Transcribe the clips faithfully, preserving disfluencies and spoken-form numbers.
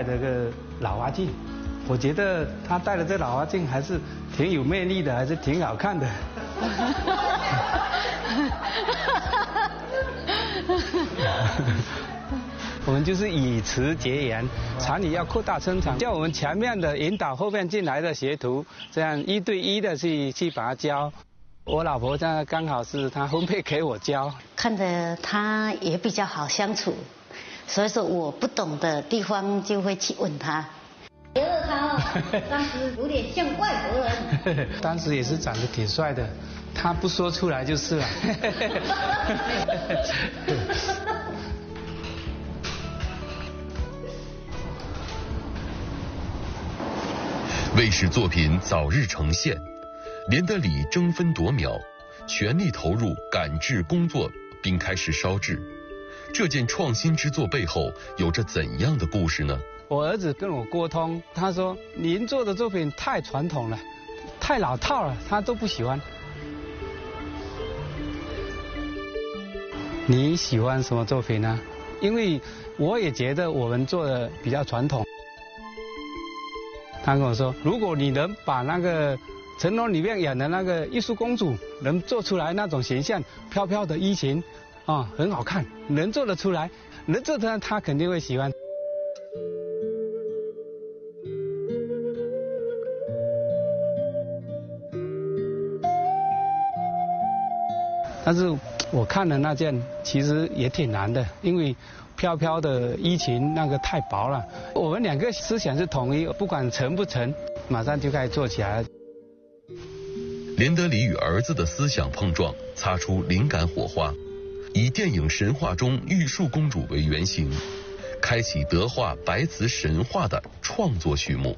了个老花镜，我觉得他戴了这老花镜还是挺有魅力的，还是挺好看的。我们就是以词结缘，厂里要扩大生产，叫我们前面的引导后面进来的学徒，这样一对一的去去把它教。我老婆现在刚好是她分配给我教， 看着她也比较好相处，所以说我不懂的地方就会去问她。觉得他哦，当时有点像外国人。 当时也是长得挺帅的，他不说出来就是了。 为使作品早日呈现，连德里争分夺秒，全力投入赶制工作，并开始烧制。这件创新之作背后有着怎样的故事呢？ 我儿子跟我沟通，他说您做的作品太传统了，太老套了，他都不喜欢。你喜欢什么作品呢？因为我也觉得我们做的比较传统。他跟我说，如果你能把那个成龙里面演的那个艺术公主能做出来那种形象，飘飘的衣裙啊，很好看，能做得出来，能做出来他肯定会喜欢。但是我看的那件其实也挺难的，因为飘飘的衣裙那个太薄了。我们两个思想是统一，不管成不成，马上就开始做起来了。 连德里与儿子的思想碰撞，擦出灵感火花，以电影神话中玉树公主为原型，开启德化白瓷神话的创作序幕。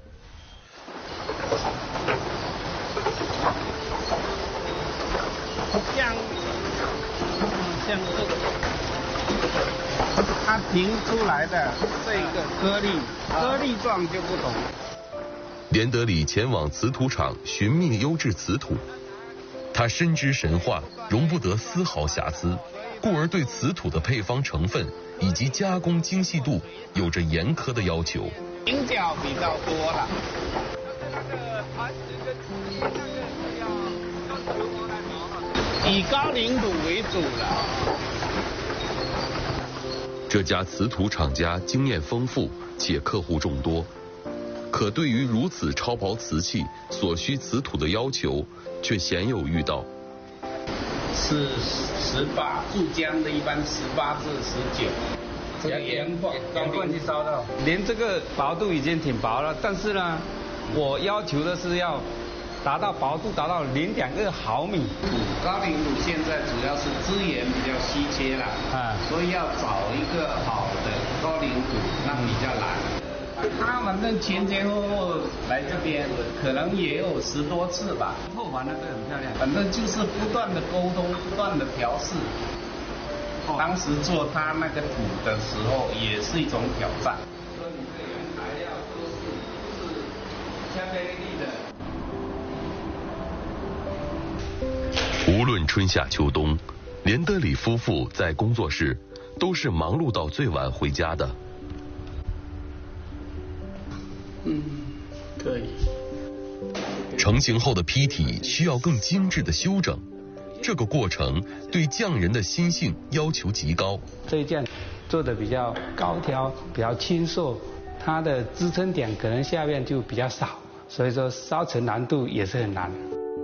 像像这个，它评出来的这个颗粒，颗粒状就不同。 连德里前往瓷土厂寻觅优质瓷土，他深知神话容不得丝毫瑕疵，故而对瓷土的配方成分以及加工精细度有着严苛的要求。 菱角比较多了。以高岭土为主了。 这家瓷土厂家经验丰富且客户众多，可对于如此超薄瓷器所需瓷土的要求却鲜有遇到。 是十八注浆的，一般十八至十九。这个盐矿盐矿去烧到，连这个薄度已经挺薄了，但是呢，我要求的是要达到薄度达到零点二毫米。 高岭土现在主要是资源比较稀缺啦，啊，所以要找一个好的高岭土那比较难。他反正前前后后来这边可能也有十多次吧。 后环那个很漂亮， 反正就是不断的沟通，不断的调试。哦、当时做他那个土的时候也是一种挑战。说你这原材料都是都是天贝地的。 无论春夏秋冬，连德里夫妇在工作室都是忙碌到最晚回家的。 嗯，可以。 成型后的坯体需要更精致的修整，这个过程对匠人的心性要求极高。 这一件做的比较高挑，比较清瘦，它的支撑点可能下面就比较少，所以说烧成难度也是很难。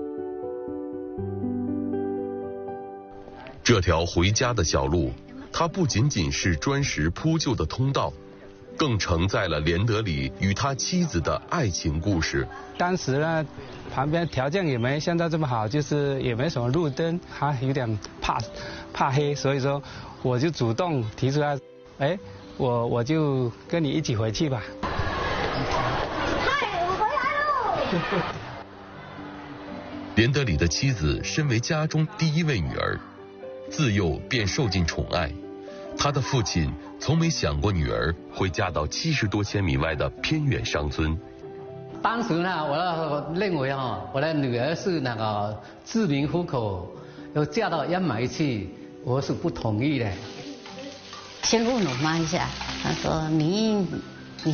这条回家的小路，它不仅仅是砖石铺就的通道，更承载了连德里与他妻子的爱情故事。 当时呢，旁边条件也没现在这么好，就是也没什么路灯，他有点怕怕黑，所以说我就主动提出来，哎，我我就跟你一起回去吧。 嗨，我回来喽！ 连德里的妻子身为家中第一位女儿，自幼便受尽宠爱，他的父亲从没想过女儿会嫁到七十多千米外的偏远乡村。 当时呢，我认为哈，我的女儿是那个自鸣户口，要嫁到烟霾去，我是不同意的。 先问我妈一下，她说你